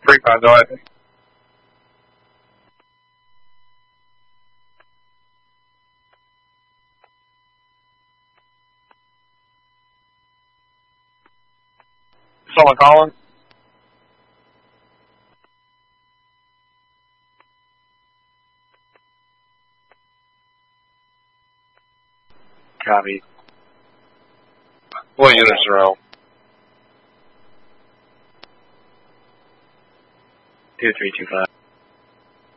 3-5, go ahead. Someone calling? Copy. What units are out? 2325.